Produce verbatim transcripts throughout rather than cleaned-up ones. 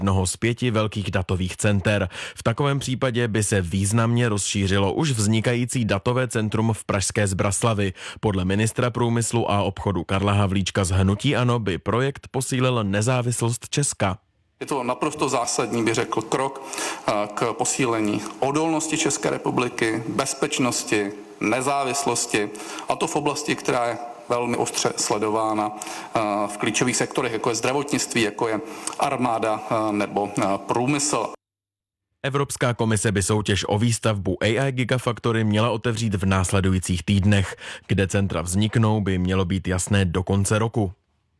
jednoho z pěti velkých datových center. V takovém případě by se významně rozšířilo už vznikající datové centrum v pražské Zbraslavy. Podle ministra průmyslu a obchodu Karla Havlíčka z hnutí ANO by projekt posílil nezávislost Česka. Je to naprosto zásadní, bych řekl, krok k posílení odolnosti České republiky, bezpečnosti, nezávislosti, a to v oblasti, která je velmi ostře sledována v klíčových sektorech, jako je zdravotnictví, jako je armáda nebo průmysl. Evropská komise by soutěž o výstavbu A I Gigafactory měla otevřít v následujících týdnech. Kde centra vzniknou, by mělo být jasné do konce roku.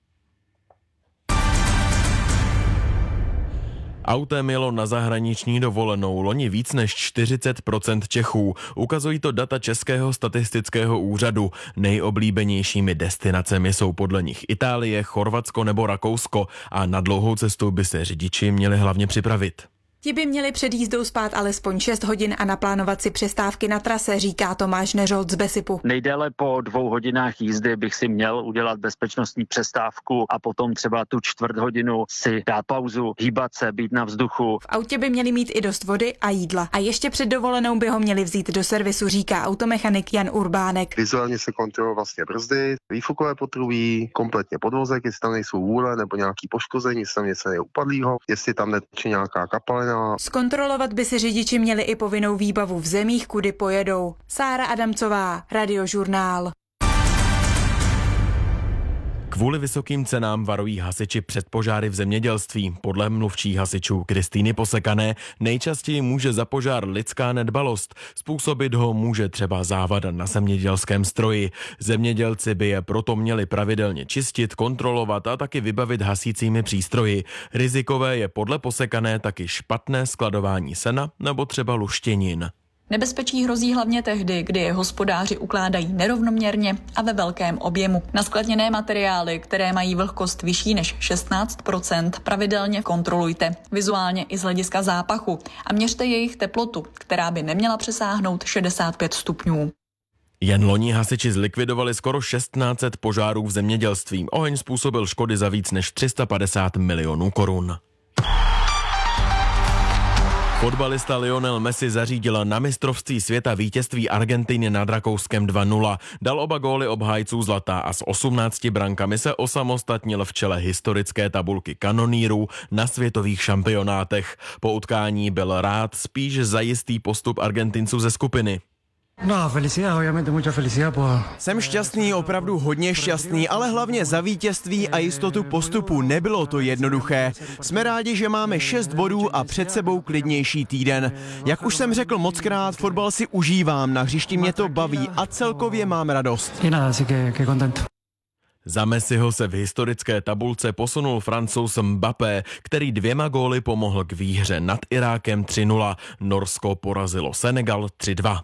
Autem jelo na zahraniční dovolenou loni víc než čtyřicet procent Čechů. Ukazují to data Českého statistického úřadu. Nejoblíbenějšími destinacemi jsou podle nich Itálie, Chorvatsko nebo Rakousko a na dlouhou cestu by se řidiči měli hlavně připravit. Ti by měli před jízdou spát alespoň šest hodin a naplánovat si přestávky na trase, říká Tomáš Neřolt z Besipu. Nejdéle po dvou hodinách jízdy bych si měl udělat bezpečnostní přestávku a potom třeba tu čtvrt hodinu si dát pauzu, hýbat se, být na vzduchu. V autě by měli mít i dost vody a jídla. A ještě před dovolenou by ho měli vzít do servisu, říká automechanik Jan Urbánek. Vizuálně se kontrolují vlastně brzdy, výfukové potrubí, kompletně podvozek, jestli tam nejsou hůle nebo nějaký poškození, jestli tam něco je upadlýho, jestli tam neteče nějaká kapalina. Zkontrolovat by si řidiči měli i povinnou výbavu v zemích, kudy pojedou. Sára Adamcová, Radiožurnál. Kvůli vysokým cenám varují hasiči před požáry v zemědělství. Podle mluvčí hasičů Kristýny Posekané nejčastěji může za požár lidská nedbalost. Způsobit ho může třeba závada na zemědělském stroji. Zemědělci by je proto měli pravidelně čistit, kontrolovat a taky vybavit hasícími přístroji. Rizikové je podle Posekané taky špatné skladování sena nebo třeba luštěnin. Nebezpečí hrozí hlavně tehdy, kdy je hospodáři ukládají nerovnoměrně a ve velkém objemu. Naskladněné materiály, které mají vlhkost vyšší než šestnáct procent, pravidelně kontrolujte, vizuálně i z hlediska zápachu, a měřte jejich teplotu, která by neměla přesáhnout šedesát pět stupňů. Jen loni hasiči zlikvidovali skoro tisíc šest set požárů v zemědělství. Oheň způsobil škody za víc než tři sta padesát milionů korun. Fotbalista Lionel Messi zařídil na mistrovství světa vítězství Argentiny nad Rakouskem dva nula. Dal oba góly obhájců zlata a s osmnácti brankami se osamostatnil v čele historické tabulky kanonýrů na světových šampionátech. Po utkání byl rád spíš za jistý postup Argentinců ze skupiny. No, felicidad, obviamente mucha felicidad por... Jsem šťastný, opravdu hodně šťastný, ale hlavně za vítězství a jistotu postupu. Nebylo to jednoduché. Jsme rádi, že máme šest bodů a před sebou klidnější týden. Jak už jsem řekl mockrát, fotbal si užívám, na hřišti mě to baví a celkově mám radost. Y nada, así que, que contento. Za Messiho se v historické tabulce posunul Francouz Mbappé, který dvěma góly pomohl k výhře nad Irákem tři nula. Norsko porazilo Senegal tři dva.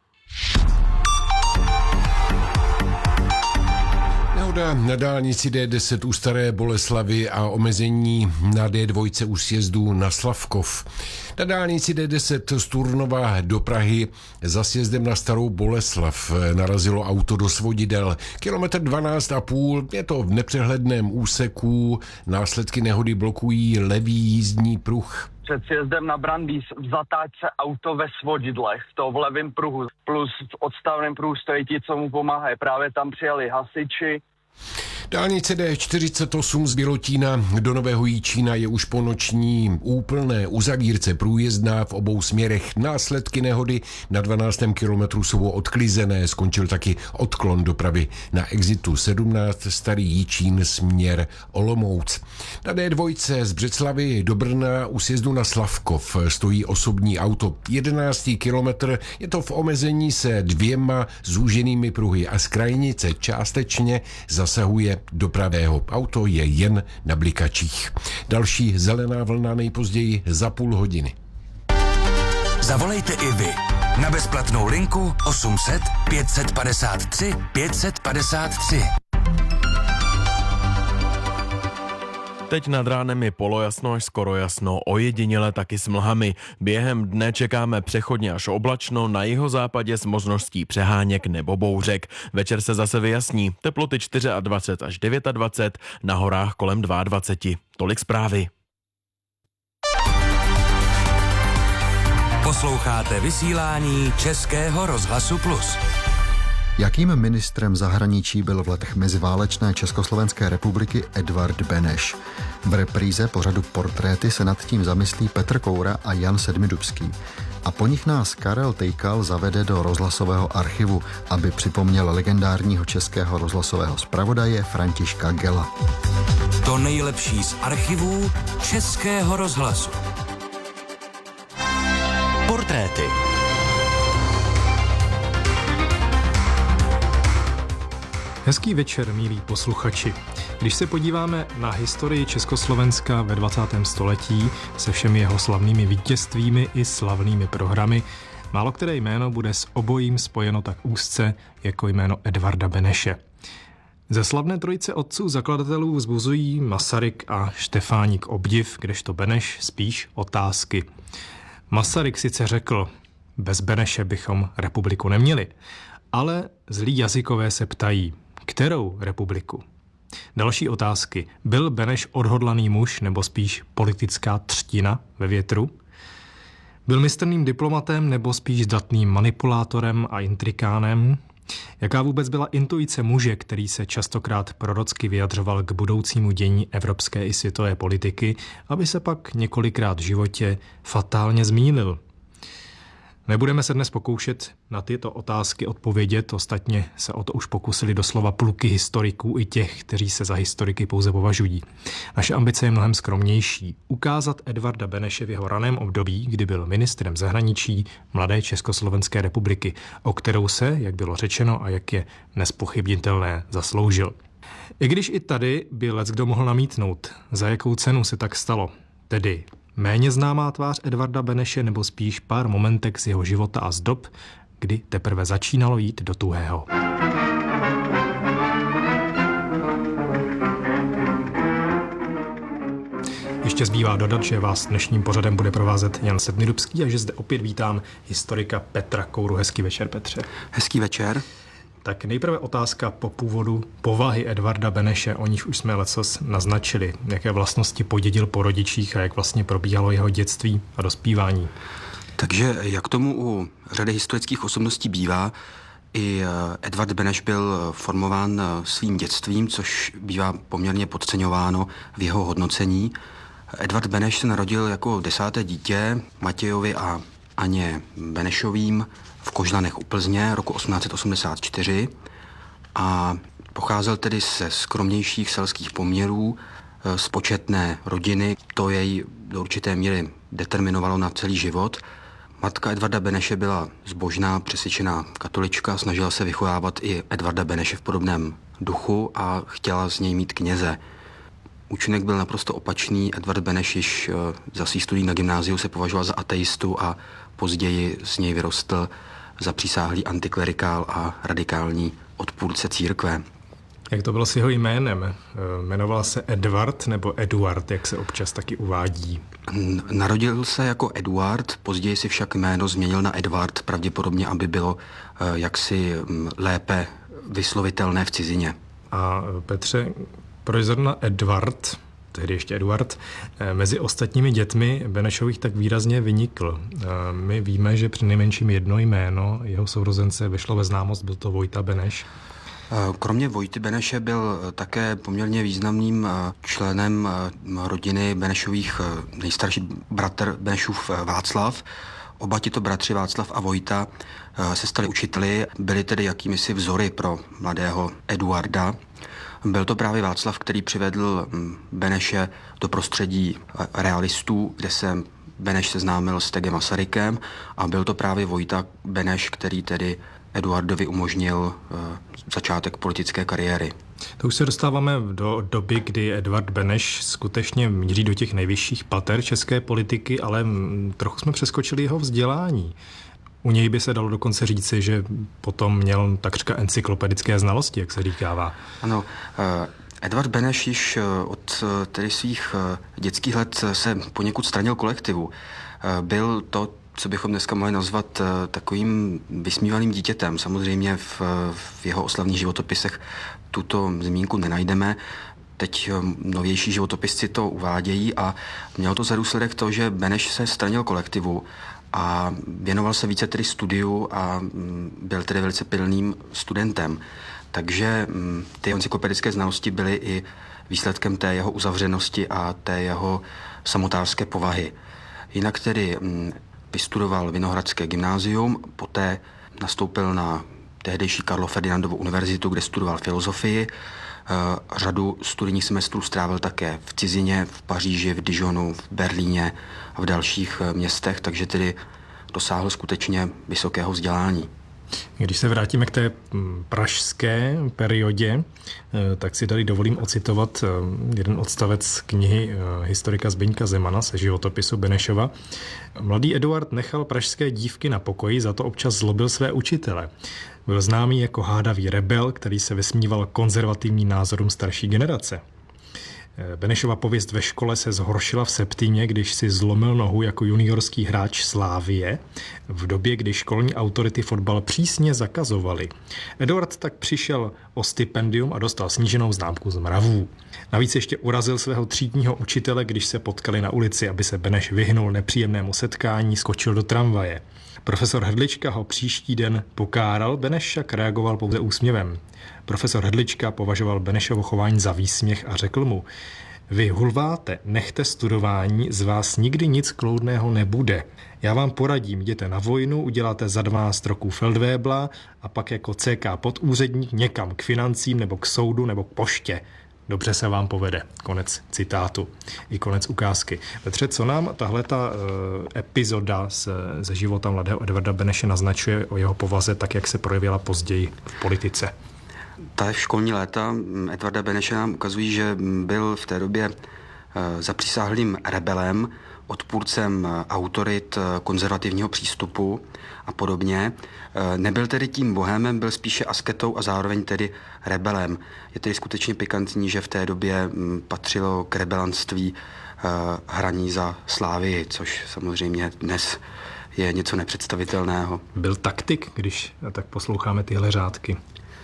Nehoda na dálnici D deset u Staré Boleslavi a omezení na D dva u sjezdu na Slavkov. Na dálnici D deset z Turnova do Prahy za sjezdem na Starou Boleslav narazilo auto do svodidel. Kilometr dvanáct a půl, je to v nepřehledném úseku, následky nehody blokují levý jízdní pruh. Před sjezdem na Brandýs v zatáčce auto ve svodidlech, to v levém pruhu, plus v odstavném pruhu stojí ti, co mu pomáhají. Právě tam přijeli hasiči. Dálnice D čtyřicet osm z Bělotína do Nového Jičína je už po noční úplné uzavírce průjezdná v obou směrech. Následky nehody na dvanáctém kilometru jsou odklizené. Skončil taky odklon dopravy na exitu sedmnáct Starý Jičín směr Olomouc. Na D dva z Břeclavi do Brna u sjezdu na Slavkov stojí osobní auto. jedenáctý kilometr, je to v omezení se dvěma zúženými pruhy a z krajnice částečně zasahuje do pravého. Auto je jen na blikačích. Další zelená vlna nejpozději za půl hodiny. Zavolejte i vy na bezplatnou linku osm set pět set padesát tři pět set padesát tři. Teď nad ránem je polojasno až skoro jasno, ojediněle taky s mlhami. Během dne čekáme přechodně až oblačno, na jihozápadě s možností přeháněk nebo bouřek. Večer se zase vyjasní, teploty dvacet čtyři až dvacet devět, na horách kolem dvacet dva. Tolik zprávy. Posloucháte vysílání Českého rozhlasu Plus. Jakým ministrem zahraničí byl v letech meziválečné Československé republiky Edvard Beneš? V repríze pořadu Portréty se nad tím zamyslí Petr Koura a Jan Sedmidubský. A po nich nás Karel Tejkal zavede do rozhlasového archivu, aby připomněl legendárního českého rozhlasového zpravodaje Františka Gela. To nejlepší z archivů Českého rozhlasu. Portréty. Hezký večer, milí posluchači. Když se podíváme na historii Československa ve dvacátém století se všemi jeho slavnými vítězstvími i slavnými programy, málo které jméno bude s obojím spojeno tak úzce jako jméno Edvarda Beneše. Ze slavné trojice otců zakladatelů vzbuzují Masaryk a Štefánik obdiv, kdežto Beneš spíš otázky. Masaryk sice řekl, bez Beneše bychom republiku neměli, ale zlí jazykové se ptají, kterou republiku? Další otázky. Byl Beneš odhodlaný muž nebo spíš politická třtina ve větru? Byl mistrným diplomatem nebo spíš zdatným manipulátorem a intrikánem? Jaká vůbec byla intuice muže, který se častokrát prorocky vyjadřoval k budoucímu dění evropské i světové politiky, aby se pak několikrát v životě fatálně zmýlil? Nebudeme se dnes pokoušet na tyto otázky odpovědět, ostatně se o to už pokusili doslova pluky historiků i těch, kteří se za historiky pouze považují. Naše ambice je mnohem skromnější. Ukázat Edvarda Beneše v jeho raném období, kdy byl ministrem zahraničí mladé Československé republiky, o kterou se, jak bylo řečeno a jak je nespochybnitelné, zasloužil. I když i tady by leckdo mohl namítnout, za jakou cenu se tak stalo, tedy méně známá tvář Edvarda Beneše nebo spíš pár momentek z jeho života a z dob, kdy teprve začínalo jít do tuhého. Ještě zbývá dodat, že vás dnešním pořadem bude provázet Jan Sedmidubský a že zde opět vítám historika Petra Kouru. Hezký večer, Petře. Hezký večer. Tak nejprve otázka po původu povahy Edvarda Beneše, o níž už jsme lecos naznačili. Jaké vlastnosti podědil po rodičích a jak vlastně probíhalo jeho dětství a dospívání? Takže jak tomu u řady historických osobností bývá, i Edvard Beneš byl formován svým dětstvím, což bývá poměrně podceňováno v jeho hodnocení. Edvard Beneš se narodil jako desáté dítě Matějovi a Aně Benešovým v Kožlanech u Plzně roku osmnáct set osmdesát čtyři a pocházel tedy ze skromnějších selských poměrů, z početné rodiny. To jej do určité míry determinovalo na celý život. Matka Edvarda Beneše byla zbožná, přesvědčená katolička, snažila se vychovávat i Edvarda Beneše v podobném duchu a chtěla z něj mít kněze. Účinek byl naprosto opačný. Edvard Beneš již za svých studií na gymnáziu se považoval za ateistu a později z něj vyrostl zapřísáhlý antiklerikál a radikální odpůrce církve. Jak to bylo s jeho jménem? Jmenoval se Edvard nebo Eduard, jak se občas taky uvádí? Narodil se jako Eduard, později si však jméno změnil na Edvard, pravděpodobně, aby bylo jaksi lépe vyslovitelné v cizině. A Petře, proč zrovna Edvard, tehdy ještě Eduard, mezi ostatními dětmi Benešových tak výrazně vynikl? My víme, že přinejmenším jedno jméno jeho sourozence vyšlo ve známost, byl to Vojta Beneš. Kromě Vojty Beneše byl také poměrně významným členem rodiny Benešových nejstarší bratr Benešův Václav. Oba tito bratři Václav a Vojta se stali učiteli, byli tedy jakýmisi vzory pro mladého Eduarda. Byl to právě Václav, který přivedl Beneše do prostředí realistů, kde se Beneš seznámil s Tegem Masarykem, a byl to právě Vojta Beneš, který tedy Eduardovi umožnil začátek politické kariéry. To už se dostáváme do doby, kdy Edvard Beneš skutečně míří do těch nejvyšších pater české politiky, ale trochu jsme přeskočili jeho vzdělání. U něj by se dalo dokonce říci, že potom měl takřka encyklopedické znalosti, jak se říkává. Ano, Edvard Beneš již od tedy svých dětských let se poněkud stranil kolektivu. Byl to, co bychom dneska mohli nazvat takovým vysmívaným dítětem. Samozřejmě v, v jeho oslavných životopisech tuto zmínku nenajdeme. Teď novější životopisci to uvádějí a mělo to za důsledek to, že Beneš se stranil kolektivu a věnoval se více tedy studiu a byl tedy velice pilným studentem. Takže ty encyklopedické znalosti byly i výsledkem té jeho uzavřenosti a té jeho samotářské povahy. Jinak tedy vystudoval Vinohradské gymnázium, poté nastoupil na tehdejší Karlo Ferdinandovu univerzitu, kde studoval filozofii. Řadu studijních semestrů strávil také v cizině, v Paříži, v Dijonu, v Berlíně a v dalších městech, takže tedy dosáhl skutečně vysokého vzdělání. Když se vrátíme k té pražské periodě, tak si tady dovolím ocitovat jeden odstavec knihy historika Zbyňka Zemana se životopisu Benešova. Mladý Eduard nechal pražské dívky na pokoji, za to občas zlobil své učitele. Byl známý jako hádavý rebel, který se vysmíval konzervativním názorům starší generace. Benešova pověst ve škole se zhoršila v Septímě, když si zlomil nohu jako juniorský hráč Slávie, v době, kdy školní autority fotbal přísně zakazovaly. Eduard tak přišel o stipendium a dostal sníženou známku z mravů. Navíc ještě urazil svého třídního učitele, když se potkali na ulici, aby se Beneš vyhnul nepříjemnému setkání, skočil do tramvaje. Profesor Hrdlička ho příští den pokáral, Beneš však reagoval pouze úsměvem. Profesor Hrdlička považoval Benešovo chování za výsměch a řekl mu: vy hulváte, nechte studování, z vás nikdy nic kloudného nebude. Já vám poradím, jděte na vojnu, uděláte za dvanáct roků feldwébla a pak jako C K podúředník někam k financím nebo k soudu nebo k poště. Dobře se vám povede. Konec citátu. I konec ukázky. Petře, co nám tahle ta uh, epizoda z, ze života mladého Edvarda Beneše naznačuje o jeho povaze, tak jak se projevila později v politice? Ta školní léta Edvarda Beneše nám ukazují, že byl v té době zapřísáhlým rebelem, odpůrcem autorit konzervativního přístupu a podobně. Nebyl tedy tím bohémem, byl spíše asketou a zároveň tedy rebelem. Je tedy skutečně pikantní, že v té době patřilo k rebelanství hraní za Slávii, což samozřejmě dnes je něco nepředstavitelného. Byl taktik, když tak posloucháme tyhle řádky?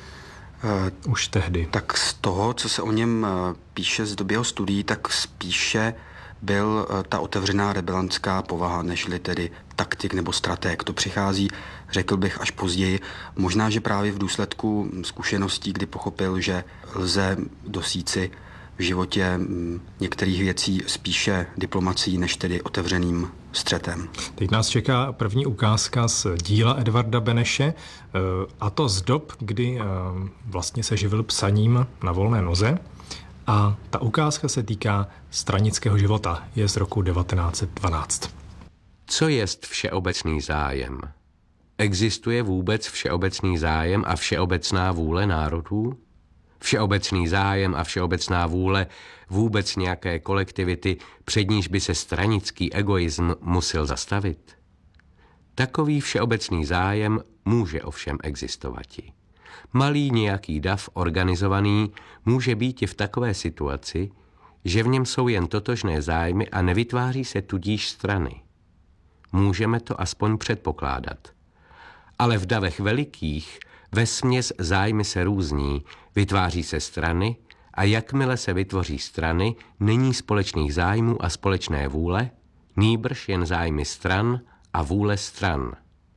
Uh, Už tehdy. Tak z toho, co se o něm píše z doby jeho studií, tak spíše byl ta otevřená rebelantská povaha, nežli tedy taktik nebo stratég. To přichází, řekl bych, až později. Možná, že právě v důsledku zkušeností, kdy pochopil, že lze dosít si v životě některých věcí spíše diplomací, než tedy otevřeným střetem. Teď nás čeká první ukázka z díla Edvarda Beneše, a to z dob, kdy vlastně se živil psaním na volné noze. A ta ukázka se týká stranického života. Je z roku devatenáct set dvanáct. Co jest všeobecný zájem? Existuje vůbec všeobecný zájem a všeobecná vůle národů? Všeobecný zájem a všeobecná vůle vůbec nějaké kolektivity, před níž by se stranický egoism musel zastavit? Takový všeobecný zájem může ovšem existovati. Malý nějaký dav organizovaný může být i v takové situaci, že v něm jsou jen totožné zájmy a nevytváří se tudíž strany. Můžeme to aspoň předpokládat. Ale v davech velikých vesměs zájmy se různí, vytváří se strany a jakmile se vytvoří strany, není společných zájmů a společné vůle, nýbrž jen zájmy stran a vůle stran.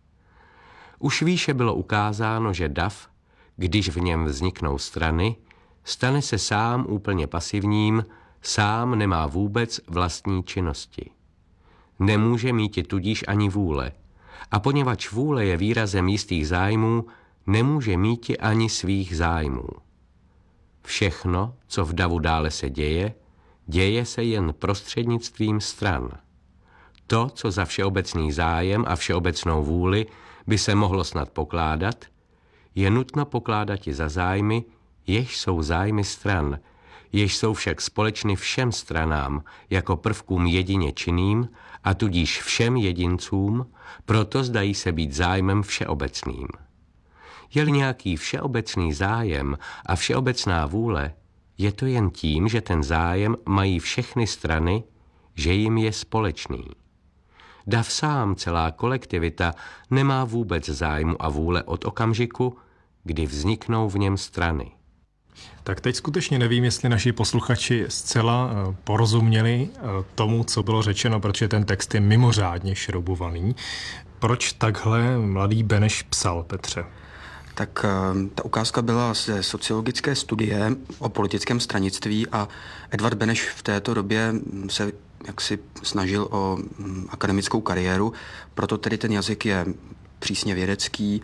Už výše bylo ukázáno, že dav, když v něm vzniknou strany, stane se sám úplně pasivním, sám nemá vůbec vlastní činnosti. Nemůže mít tudíž ani vůle, a poněvadž vůle je výrazem jistých zájmů, nemůže mít ani svých zájmů. Všechno, co v davu dále se děje, děje se jen prostřednictvím stran. To, co za všeobecný zájem a všeobecnou vůli by se mohlo snad pokládat, je nutno pokládat i za zájmy, jež jsou zájmy stran, jež jsou však společny všem stranám jako prvkům jedině činným a tudíž všem jedincům, proto zdají se být zájmem všeobecným. Je-li nějaký všeobecný zájem a všeobecná vůle, je to jen tím, že ten zájem mají všechny strany, že jim je společný. Dav sám, celá kolektivita, nemá vůbec zájmu a vůle od okamžiku, kdy vzniknou v něm strany. Tak teď skutečně nevím, jestli naši posluchači zcela porozuměli tomu, co bylo řečeno, protože ten text je mimořádně šroubovaný. Proč takhle mladý Beneš psal, Petře? Tak ta ukázka byla ze sociologické studie o politickém stranictví a Edvard Beneš v této době se jaksi snažil o akademickou kariéru, proto tedy ten jazyk je přísně vědecký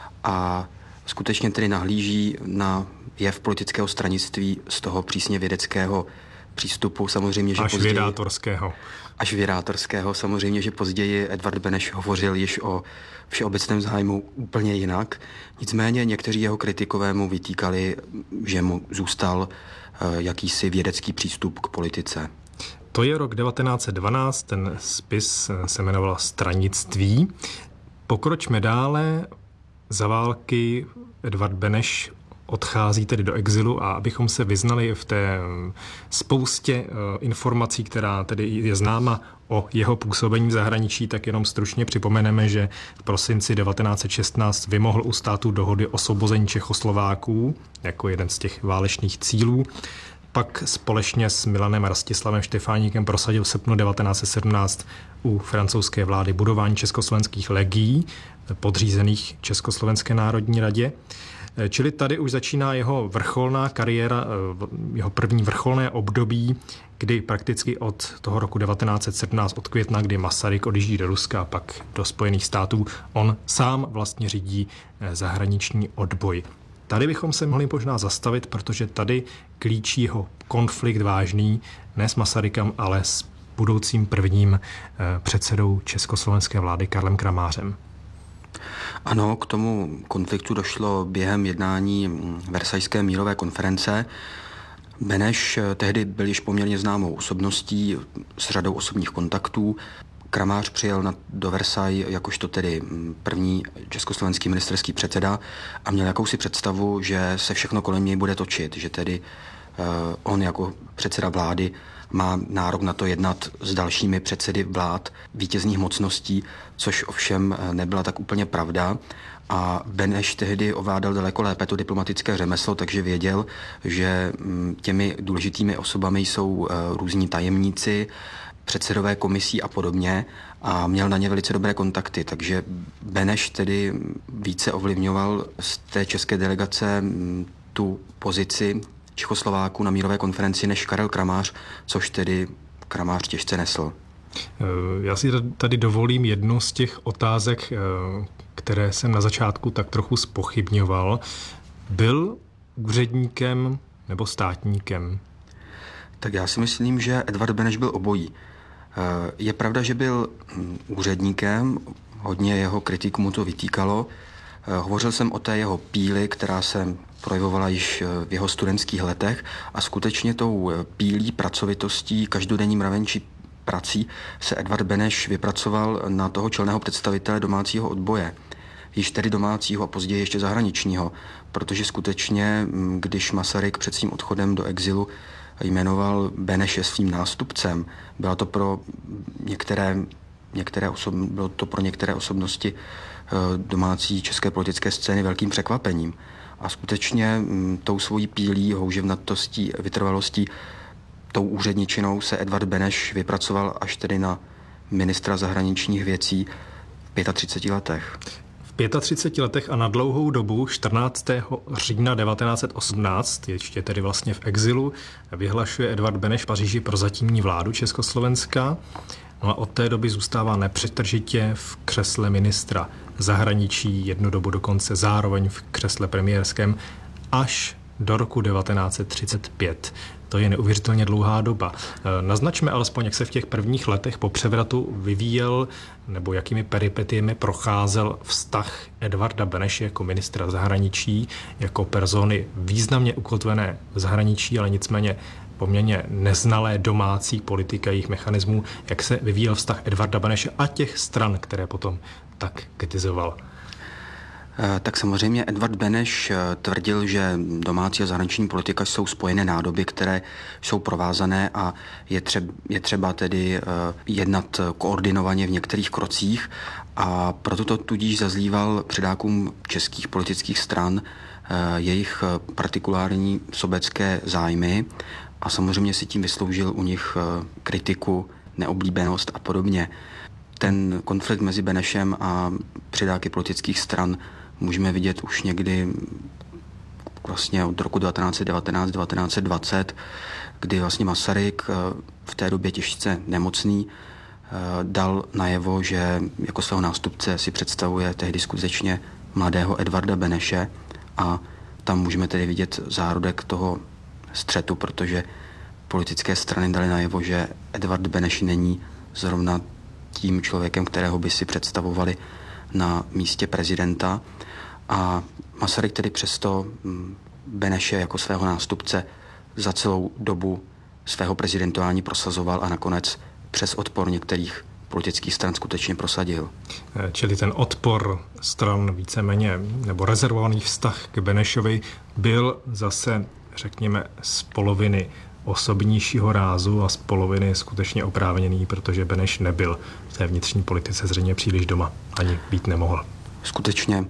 a skutečně tedy nahlíží na jev politického stranictví z toho přísně vědeckého přístupu. Samozřejmě, že až později, vědátorského. Až vědátorského. Samozřejmě, že později Edvard Beneš hovořil již o všeobecném zájmu úplně jinak. Nicméně někteří jeho kritikové mu vytýkali, že mu zůstal jakýsi vědecký přístup k politice. To je rok devatenáct set dvanáct, ten spis se jmenoval Stranictví. Pokročme dále. Za války Edvard Beneš odchází tedy do exilu a abychom se vyznali v té spoustě informací, která tedy je známa o jeho působení v zahraničí, tak jenom stručně připomeneme, že v prosinci devatenáct set šestnáct vymohl u státu dohody o osvobození Čechoslováků jako jeden z těch válečných cílů. Pak společně s Milanem Rastislavem Štefáníkem prosadil v srpnu devatenáct set sedmnáct u francouzské vlády budování československých legií podřízených Československé národní radě. Čili tady už začíná jeho vrcholná kariéra, jeho první vrcholné období, kdy prakticky od toho roku devatenáct set sedmnáct, od května, kdy Masaryk odjíždí do Ruska a pak do Spojených států, on sám vlastně řídí zahraniční odboj. Tady bychom se mohli možná zastavit, protože tady klíčí jeho konflikt vážný, ne s Masarykem, ale s budoucím prvním předsedou československé vlády Karlem Kramářem. Ano, k tomu konfliktu došlo během jednání Versajské mírové konference. Beneš tehdy byl již poměrně známou osobností s řadou osobních kontaktů. Kramář přijel na, do Versailles jakožto tedy první československý ministerský předseda a měl jakousi představu, že se všechno kolem něj bude točit, že tedy uh, on jako předseda vlády má nárok na to jednat s dalšími předsedy vlád vítězných mocností, což ovšem nebyla tak úplně pravda. A Beneš tehdy ovládal daleko lépe to diplomatické řemeslo, takže věděl, že těmi důležitými osobami jsou různí tajemníci, předsedové komisí a podobně a měl na ně velice dobré kontakty, takže Beneš tedy více ovlivňoval z té české delegace tu pozici Čechoslováků na mírové konferenci než Karel Kramář, což tedy Kramář těžce nesl. Já si tady dovolím jednu z těch otázek, které jsem na začátku tak trochu zpochybňoval. Byl úředníkem nebo státníkem? Tak já si myslím, že Edvard Beneš byl obojí. Je pravda, že byl úředníkem, hodně jeho kritiků mu to vytýkalo. Hovořil jsem o té jeho píli, která se projevovala již v jeho studentských letech a skutečně tou pílí, pracovitostí, každodenní mravenčí prací se Edvard Beneš vypracoval na toho čelného představitele domácího odboje. Již tedy domácího a později ještě zahraničního, protože skutečně, když Masaryk před svým odchodem do exilu jmenoval Beneše svým nástupcem, bylo to pro některé, některé, osob, bylo to pro některé osobnosti domácí české politické scény velkým překvapením. A skutečně tou svojí pílí, houževnatostí, vytrvalostí, tou úředničinou se Edvard Beneš vypracoval až tedy na ministra zahraničních věcí v třiceti pěti letech. V třiceti pěti letech a na dlouhou dobu, čtrnáctého října devatenáct set osmnáct, ještě tedy vlastně v exilu, vyhlašuje Edvard Beneš v Paříži prozatímní vládu Československa. No a od té doby zůstává nepřetržitě v křesle ministra zahraničí, jednu dobu dokonce zároveň v křesle premiérském, až do roku devatenáct set třicet pět. To je neuvěřitelně dlouhá doba. Naznačme alespoň, jak se v těch prvních letech po převratu vyvíjel, nebo jakými peripetiemi procházel vztah Edvarda Beneše jako ministra zahraničí, jako persony významně ukotvené v zahraničí, ale nicméně poměrně neznalé domácí politiky a jejich mechanismů, jak se vyvíjel vztah Edvarda Beneše a těch stran, které potom tak kritizoval. Tak samozřejmě Edvard Beneš tvrdil, že domácí a zahraniční politika jsou spojené nádoby, které jsou provázané a je třeba, je třeba tedy jednat koordinovaně v některých krocích a proto to tudíž zazlíval předákům českých politických stran jejich partikulární sobecké zájmy a samozřejmě si tím vysloužil u nich kritiku, neoblíbenost a podobně. Ten konflikt mezi Benešem a předáky politických stran můžeme vidět už někdy vlastně od roku devatenáct devatenáct devatenáct dvacet, kdy vlastně Masaryk, v té době těžce nemocný, dal najevo, že jako svého nástupce si představuje tehdy skutečně mladého Edvarda Beneše a tam můžeme tedy vidět zárodek toho střetu, protože politické strany dali najevo, že Edvard Beneš není zrovna tím člověkem, kterého by si představovali na místě prezidenta a Masaryk tedy přesto Beneše jako svého nástupce za celou dobu svého prezidentování prosazoval a nakonec přes odpor některých politických stran skutečně prosadil. Čili ten odpor stran víceméně, nebo rezervovaný vztah k Benešovi byl zase, řekněme, z poloviny osobnějšího rázu a z poloviny skutečně oprávněný, protože Beneš nebyl v té vnitřní politice zřejmě příliš doma, ani být nemohl. Skutečně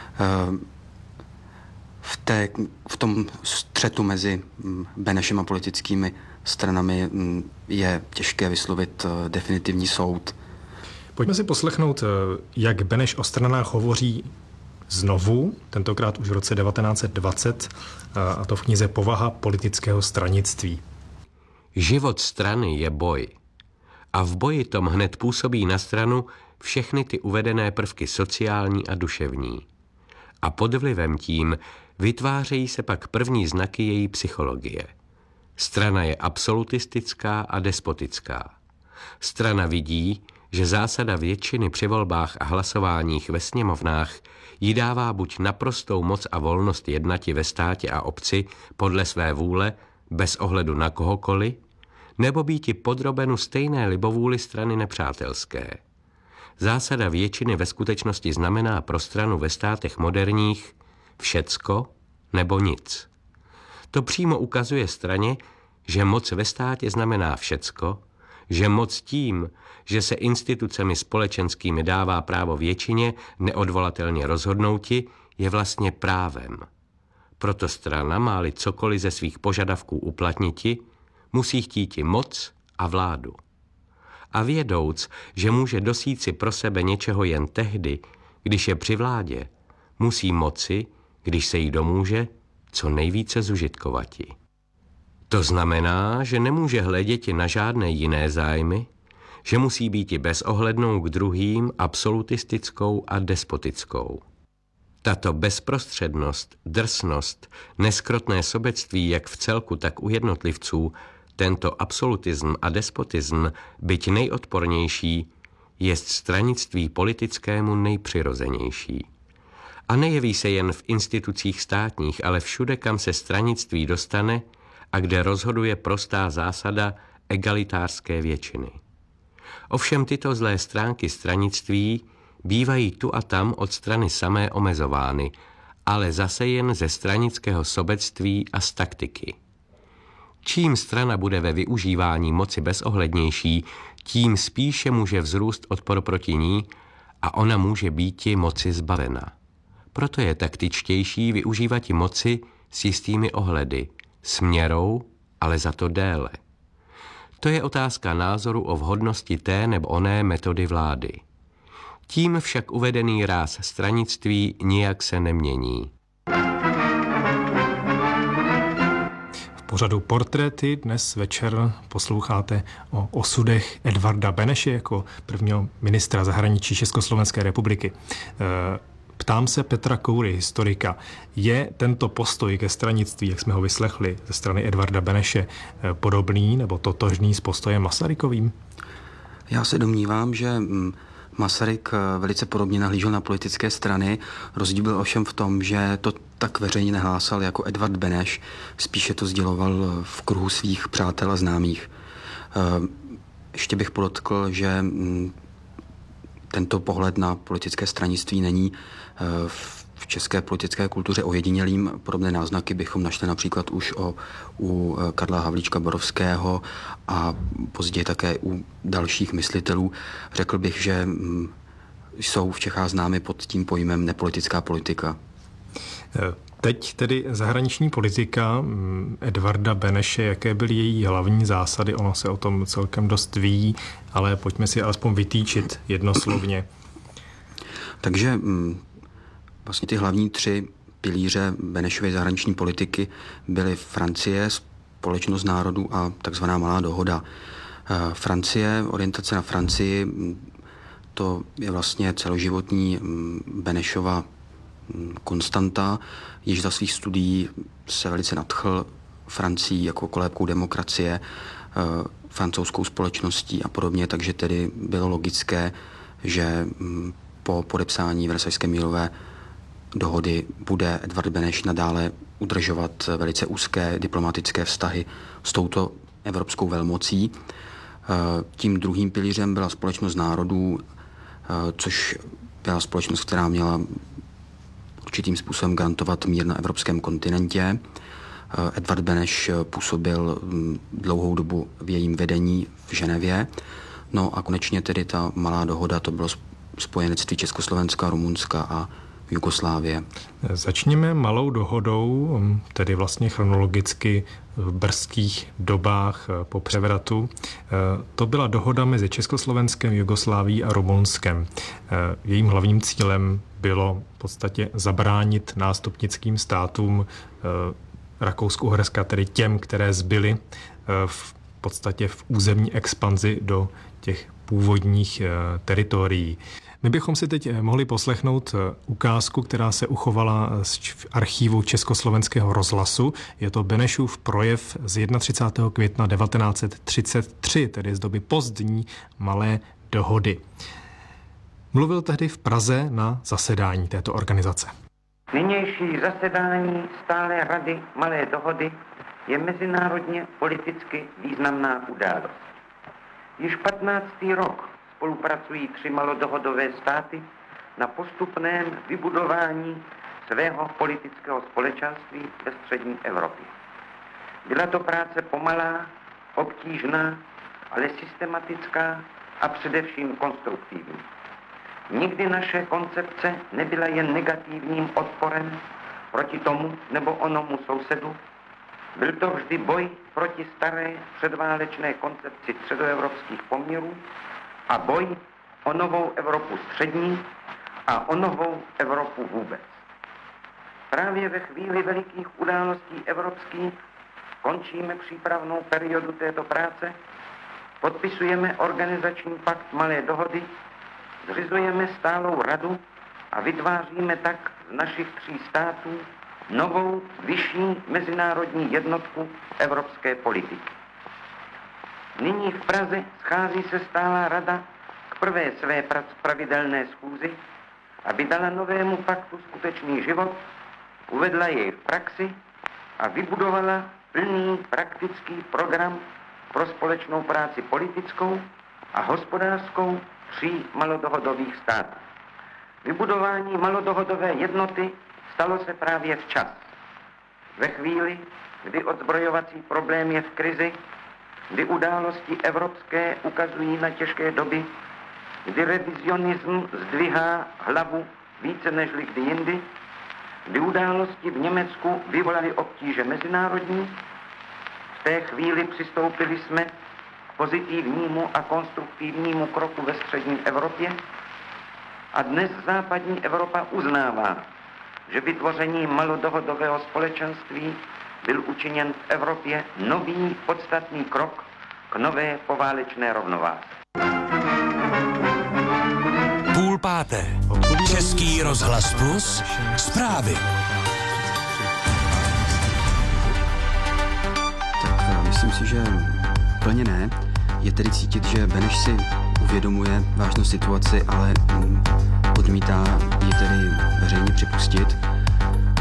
v, té, v tom střetu mezi Benešem a politickými stranami je těžké vyslovit definitivní soud. Pojďme si poslechnout, jak Beneš o stranách hovoří znovu, tentokrát už v roce devatenáct dvacet, a to v knize Povaha politického stranictví. Život strany je boj. A v boji tom hned působí na stranu všechny ty uvedené prvky sociální a duševní. A pod vlivem tím vytvářejí se pak první znaky její psychologie. Strana je absolutistická a despotická. Strana vidí, že zásada většiny při volbách a hlasováních ve sněmovnách jí dává buď naprostou moc a volnost jednati ve státě a obci podle své vůle, bez ohledu na kohokoliv, nebo býti podrobenu stejné libovůli strany nepřátelské. Zásada většiny ve skutečnosti znamená pro stranu ve státech moderních všecko nebo nic. To přímo ukazuje straně, že moc ve státě znamená všecko, že moc tím, že se institucemi společenskými dává právo většině neodvolatelně rozhodnouti, je vlastně právem. Proto strana, má-li cokoliv ze svých požadavků uplatniti, musí chtíti moc a vládu. A vědouc, že může dosít si pro sebe něčeho jen tehdy, když je při vládě, musí moci, když se jí domůže, co nejvíce zužitkovati. To znamená, že nemůže hleděti na žádné jiné zájmy, že musí být i bezohlednou k druhým, absolutistickou a despotickou. Tato bezprostřednost, drsnost, neskrotné sobectví jak v celku, tak u jednotlivců, tento absolutism a despotism, byť nejodpornější, jest stranictví politickému nejpřirozenější. A nejeví se jen v institucích státních, ale všude, kam se stranictví dostane a kde rozhoduje prostá zásada egalitářské většiny. Ovšem tyto zlé stránky stranictví bývají tu a tam od strany samé omezovány, ale zase jen ze stranického sobectví a z taktiky. Čím strana bude ve využívání moci bezohlednější, tím spíše může vzrůst odpor proti ní a ona může býti moci zbavena. Proto je taktičtější využívati moci s jistými ohledy, s měrou, ale za to déle. To je otázka názoru o vhodnosti té nebo oné metody vlády. Tím však uvedený ráz stranictví nijak se nemění. V pořadu Portréty dnes večer posloucháte o osudech Edvarda Beneše jako prvního ministra zahraničí Československé republiky. Ptám se Petra Koury, historika, je tento postoj ke stranictví, jak jsme ho vyslechli ze strany Edvarda Beneše, podobný nebo totožný s postojem Masarykovým? Já se domnívám, že Masaryk velice podobně nahlížel na politické strany. Rozdíl byl ovšem v tom, že to tak veřejně nehlásal jako Edvard Beneš, spíše to sděloval v kruhu svých přátel a známých. Ještě bych podotkl, že tento pohled na politické stranictví není v české politické kultuře ojedinělým. Podobné náznaky bychom našli například už o, u Karla Havlíčka Borovského a později také u dalších myslitelů. Řekl bych, že jsou v Čechách známy pod tím pojmem nepolitická politika. Teď tedy zahraniční politika Edvarda Beneše, jaké byly její hlavní zásady, ono se o tom celkem dost ví, ale pojďme si alespoň vytýčit jednoslovně. Takže vlastně ty hlavní tři pilíře Benešovy zahraniční politiky byly Francie, společnost národů a takzvaná malá dohoda. Francie, orientace na Francii, to je vlastně celoživotní Benešova konstanta. Již za svých studií se velice nadchl Francií jako kolébkou demokracie, francouzskou společností a podobně, takže tedy bylo logické, že po podepsání Versajské mírové dohody bude Edvard Beneš nadále udržovat velice úzké diplomatické vztahy s touto evropskou velmocí. Tím druhým pilířem byla společnost národů, což byla společnost, která měla určitým způsobem garantovat mír na evropském kontinentě. Edvard Beneš působil dlouhou dobu v jejím vedení v Ženevě. No a konečně tedy ta malá dohoda, to bylo spojenectví Československa, Rumunska a Jugoslávie. Začněme malou dohodou, tedy vlastně chronologicky v brzkých dobách po převratu. To byla dohoda mezi Československem, Jugoslávií a Rumunskem. Jejím hlavním cílem bylo v podstatě zabránit nástupnickým státům Rakousko-Uherska, tedy těm, které zbyly v podstatě v územní expanzi do těch původních teritorií. My bychom si teď mohli poslechnout ukázku, která se uchovala v archívu Československého rozhlasu. Je to Benešův projev z třicátého prvního května devatenáct set třicet tři, tedy z doby pozdní malé dohody. Mluvil tehdy v Praze na zasedání této organizace. Nynější zasedání stále Rady malé dohody je mezinárodně politicky významná událost. Již patnáctý rok spolupracují tři malodohodové státy na postupném vybudování svého politického společenství ve střední Evropě. Byla to práce pomalá, obtížná, ale systematická a především konstruktivní. Nikdy naše koncepce nebyla jen negativním odporem proti tomu nebo onomu sousedu. Byl to vždy boj proti staré předválečné koncepci středoevropských poměrů a boj o novou Evropu střední a o novou Evropu vůbec. Právě ve chvíli velikých událostí evropských končíme přípravnou periodu této práce, podpisujeme organizační pakt malé dohody, zřizujeme stálou radu a vytváříme tak z našich tří států novou, vyšší mezinárodní jednotku evropské politiky. Nyní v Praze schází se stálá rada k prvé své pravidelné schůzi, aby dala novému paktu skutečný život, uvedla jej v praxi a vybudovala plný praktický program pro společnou práci politickou a hospodářskou tří malodohodových států. Vybudování malodohodové jednoty stalo se právě včas. Ve chvíli, kdy odzbrojovací problém je v krizi, kdy události evropské ukazují na těžké doby, kdy revizionism zdvihá hlavu více než kdy jindy, kdy události v Německu vyvolaly obtíže mezinárodní, v té chvíli přistoupili jsme k pozitivnímu a konstruktivnímu kroku ve střední Evropě a dnes západní Evropa uznává, že vytvoření malodohodového společenství byl učiněn v Evropě nový podstatný krok k nové poválečné rovnováze. Půl páté. Český rozhlas plus. Zprávy. Tak myslím si, že plně ne. Je tedy cítit, že Beneš si uvědomuje vážnou situaci, ale odmítá ji tedy veřejně připustit.